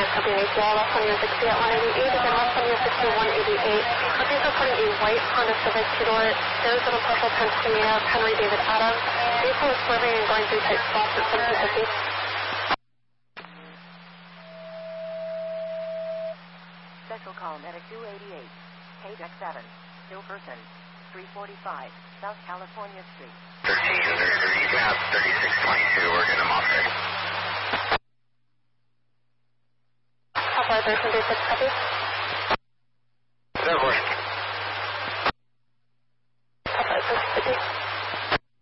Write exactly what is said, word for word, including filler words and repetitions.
copy A C L, left on your sixty at one eighty-eight, again left on your sixty, one eighty-eight. Copies reporting a white Honda Civic two-door, Arizona Partial Pennsylvania, Henry David Adams. Vehicle is swerving and going through tight spots at seventy fifty. Special call medic two eighty-eight, K D E C seven, still person, three forty-five, South California Street. thirteen, thirty, map thirty-six twenty-two, we're getting them off there. Alpha thirteen thirty-six, copy.